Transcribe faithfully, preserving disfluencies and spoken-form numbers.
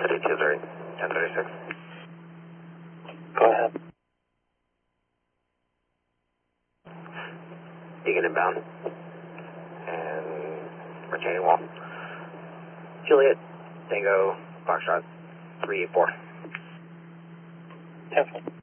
City two three, ten thirty-six. Go ahead. Beacon inbound. And retaining wall. Juliet, Tango, Foxtrot, three eight four. ten four.